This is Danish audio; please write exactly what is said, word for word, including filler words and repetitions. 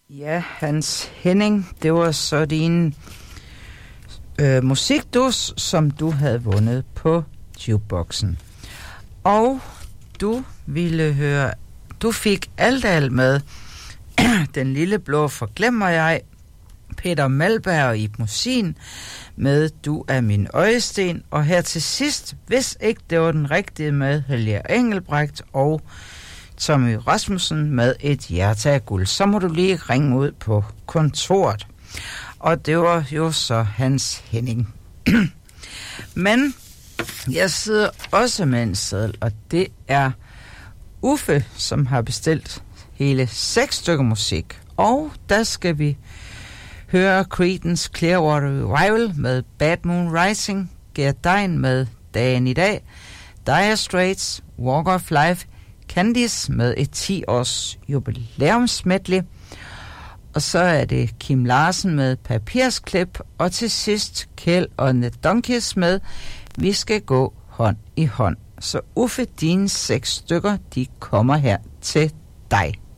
Ja, Hans Henning, det var så din øh, musikdus, som du havde vundet på jukeboxen. Og du ville høre, du fik Aldal med Den lille blå forglemmer jeg, Peter Malberg og Ib Mossin med Du er min øjesten, og her til sidst, hvis ikke det var den rigtige, med Helge Engelbrecht og Tommy Rasmussen med Et hjerte af guld. Så må du lige ringe ud på kontoret. Og det var jo så Hans Henning. Men jeg sidder også med en seddel, og det er Uffe, som har bestilt hele seks stykker musik. Og der skal vi høre Creedence Clearwater Revival med Bad Moon Rising, Gert Dein med Dagen i dag, Dire Straits, Walk of Life, Candice med et ti års jubilæumsmedley, og så er det Kim Larsen med Papirsklip, og til sidst Kjeld og The Donkeys med Vi skal gå hånd i hånd. Så Uffe, dine seks stykker, de kommer her til dig.